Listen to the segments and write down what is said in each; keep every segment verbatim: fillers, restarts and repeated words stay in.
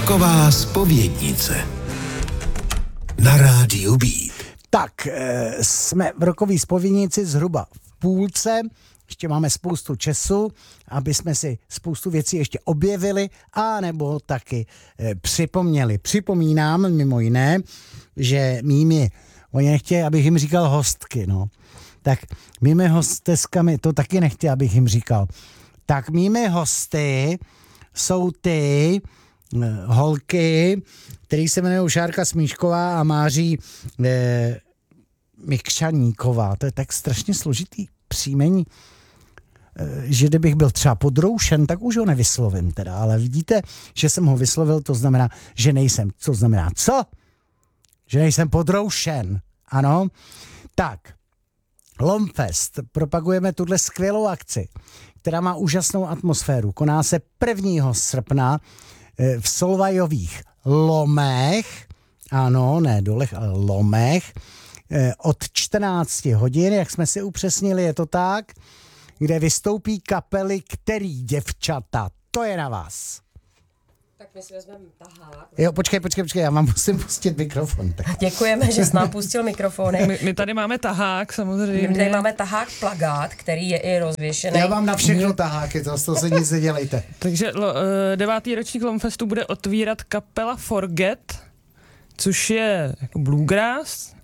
Rocková zpovědnice na rádiu Beat. Tak, e, jsme v rockové zpovědnici zhruba v půlce. Ještě máme spoustu času, aby jsme si spoustu věcí ještě objevili a nebo taky e, připomněli. Připomínám mimo jiné, že mými, oni nechtějí, abych jim říkal hostky, no. Tak mými hosteskami, to taky nechtějí, abych jim říkal. Tak mými hosty jsou ty e, holky, který se jmenují Šárka Smíšková a Máří e, Mikšaníková. To je tak strašně složitý příjmení, že kdybych byl třeba Podroušen, tak už ho nevyslovím teda, ale vidíte, že jsem ho vyslovil, to znamená, že nejsem. Co znamená co? Že nejsem Podroušen, ano? Tak, Lomfest, propagujeme tuhle skvělou akci, která má úžasnou atmosféru. Koná se prvního srpna v Solvajových Lomech, ano, ne dolech, ale Lomech, od čtrnáct hodin, jak jsme si upřesnili, je to tak, kde vystoupí kapely Který děvčata. To je na vás. Tak my si vezmeme tahák. Jo, počkej, počkej, počkej, já vám musím pustit mikrofon. Tak. Děkujeme, že jsi nám pustil mikrofony. My, my tady máme tahák, samozřejmě. My tady máme tahák plagát, který je i rozvěšený. Já vám na všechno taháky, to, to se nic nedělejte. Takže lo, devátý ročník Lomfestu bude otvírat kapela Forget, což je jako bluegrass.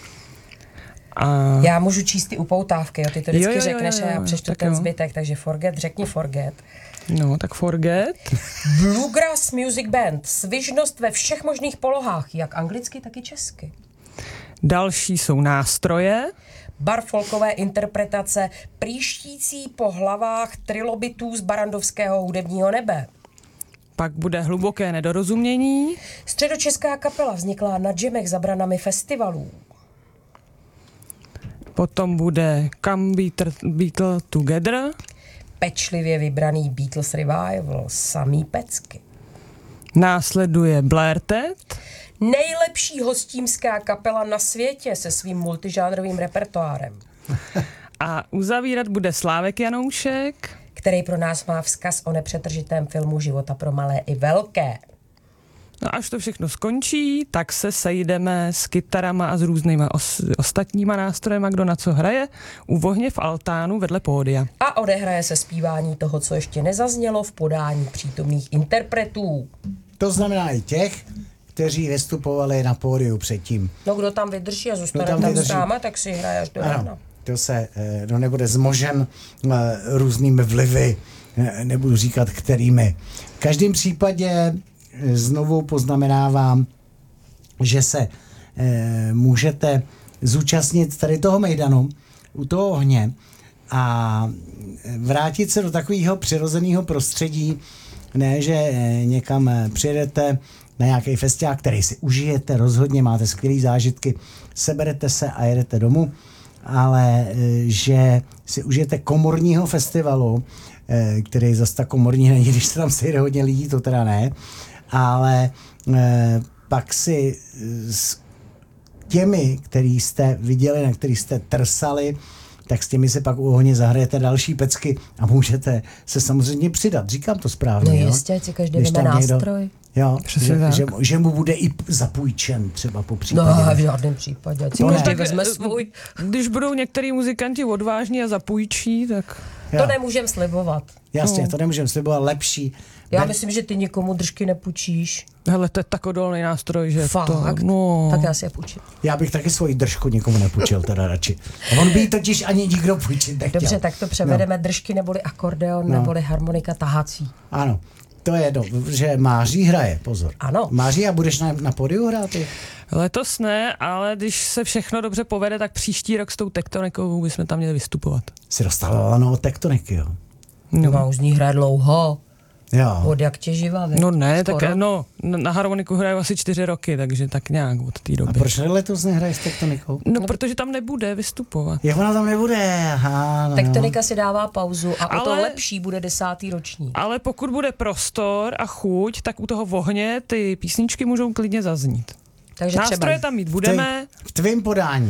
A... Já můžu číst ty upoutávky, jo? Ty to vždycky jo, jo, řekneš jo, jo, jo. a já přečtu tak ten jo. zbytek, takže Forget, řekni Forget. No, tak Forget. Bluegrass Music Band, svižnost ve všech možných polohách, jak anglicky, tak i česky. Další jsou nástroje. Bar folkové interpretace, prýštící po hlavách trilobitů z barandovského hudebního nebe. Pak bude hluboké nedorozumění. Středočeská kapela vznikla na džemech za branami festivalů. Potom bude Come Beatle Together. Pečlivě vybraný Beatles Revival, samý pecky. Následuje Blair Ted. Nejlepší hostímská kapela na světě se svým multižánrovým repertoárem. A uzavírat bude Slávek Janoušek, který pro nás má vzkaz o nepřetržitém filmu Života pro malé i velké. No až to všechno skončí, tak se sejdeme s kytarama a s různýma os- ostatníma nástrojema, kdo na co hraje, u vohně v altánu vedle pódia. A odehraje se zpívání toho, co ještě nezaznělo v podání přítomných interpretů. To znamená i těch, kteří vystupovali na pódiu předtím. No kdo tam vydrží a zůstane tam, tam s náma, tak si hraje až do rána. To se no, nebude zmožen různými vlivy, nebudu říkat kterými. V každém případě znovu poznamenávám, že se e, můžete zúčastnit tady toho mejdanu u toho ohně a vrátit se do takového přirozeného prostředí, ne, že e, někam přijedete na nějaký festival, který si užijete, rozhodně máte skvělé zážitky, seberete se a jedete domů, ale e, že si užijete komorního festivalu, e, který zase tak komorní není, když se tam sejde hodně lidí, to teda ne, ale e, pak si s těmi, který jste viděli, na který jste trsali, tak s těmi se pak u ohně zahrajete další pecky a můžete se samozřejmě přidat. Říkám to správně, no jo? jistě, ať si každý veme nástroj. Někdo, jo, že, že, že mu bude i zapůjčen třeba po případě. No, v žádném případě, ať si no, každý vezme svůj. Když budou některý muzikanti odvážní a zapůjčí, tak... Jo. To nemůžem slibovat. Jasně, no. to nemůžem slibovat, lepší. Já myslím, že ty nikomu držky nepůjčíš. Hele, to je tak odolný nástroj, že fakt? To... No. Tak já si je půjčím. Já bych taky svoji držku nikomu nepůjčil, teda radši. On by totiž ani nikdo půjčit nechtěl. Dobře, tak to převedeme no. držky neboli akordeon, no. neboli harmonika tahací. Ano, to je do, že Máří hraje, pozor. Ano. Máří, a budeš na, na pódiu hrát? Letos ne, ale když se všechno dobře povede, tak příští rok s tou tektonikou bychom tam měli vystupovat. Jsi dostala no, tektoniky, jo? No, no už z ní hraje dlouho. Jo. Od jak tě živa, vy? No ne, skoro. Tak no, na harmoniku hraju asi čtyři roky, takže tak nějak od té doby. A proč letos nehraje s tektonikou? No, no, protože tam nebude vystupovat. Jak ona tam nebude, aha. No, Tektonika si dává pauzu a ale, o to lepší bude desátý ročník. Ale pokud bude prostor a chuť, tak u toho vohně ty písničky můžou klidně zaznít. Takže nástroje třeba tam mít budeme. V tvým podání.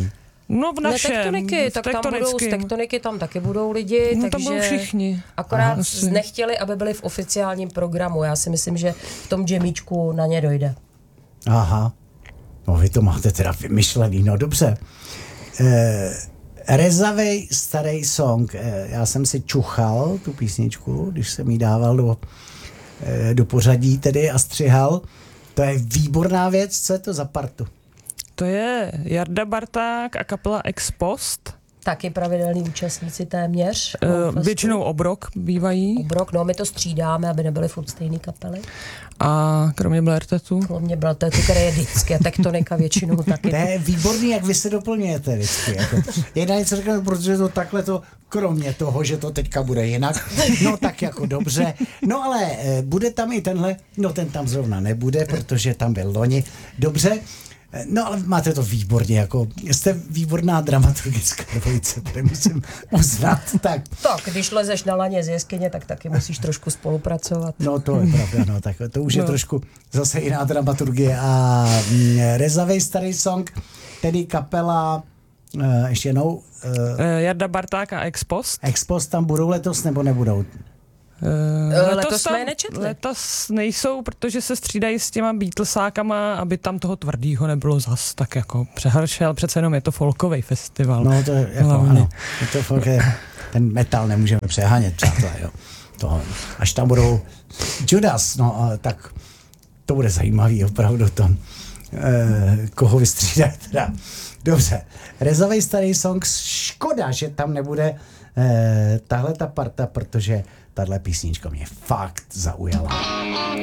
No v Ne, našem. tektoniky, v tak tam budou, z tektonickém. tektoniky tam taky budou lidi, No, takže tam budou všichni. akorát Aha. nechtěli, aby byli v oficiálním programu. Já si myslím, že v tom džemíčku na ně dojde. Aha. No vy to máte teda vymyšlený, no dobře. Eh, rezavej starý song. Eh, já jsem si čuchal tu písničku, když jsem ji dával do, eh, do pořadí tedy a střihal. To je výborná věc, co je to za partu? To je Jarda Barták a kapela Ex Post. Taky pravidelní účastníci téměř. Uh, většinou obrok bývají. Obrok, no my to střídáme, aby nebyly furt stejný kapely. A kromě Blertetu. Kromě byl to, který je vždycky, a tektonika většinou taky. To je výborný, jak vy se doplňujete vždycky. Jako. Jedna něco řekne, protože to takhle to, kromě toho, že to teďka bude jinak, no tak jako dobře. No ale e, bude tam i tenhle, no ten tam zrovna nebude, protože tam byl loni. Dobře, no ale máte to výborně, jako jste výborná dramaturgická dvojice, to musím uznat. Tak. Tak, když lezeš na laně z jeskyně, tak taky musíš trošku spolupracovat. No to je pravda, no tak to už je No. trošku zase jiná dramaturgie. A mm, rezavej starý song, tedy kapela, uh, ještě jednou, uh, Uh, Jarda Barták a Ex Post. Expos tam budou letos nebo nebudou? Uh, letos jsme je nečetli. Letos nejsou, protože se střídají s těma Beatlesákama, aby tam toho tvrdýho nebylo zas tak jako přehršel. Přece jenom je to folkový festival. No to je jako, Hlavně. ano, je to fakt, je, ten metal nemůžeme přehánět, přátelé, jo. To, až tam budou Judas, no a tak to bude zajímavý opravdu tam, eh, koho vystřídat teda. Dobře, rezavej starý song, škoda, že tam nebude eh, tahle ta parta, protože tahle písnička mě fakt zaujala.